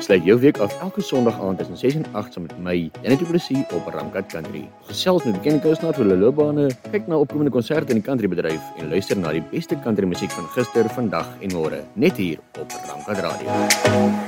Sluit jou week af elke Sondag aand tussen 6 en 8 saam met my, Jannie Du Plessis op Ramkat Country. Gesels met bekende kunstenaars vir hulle loopbane, kyk na opkomende konserte in die countrybedryf en luister na die beste country musiek van gister, vandag en môre, net hier op Ramkat Radio.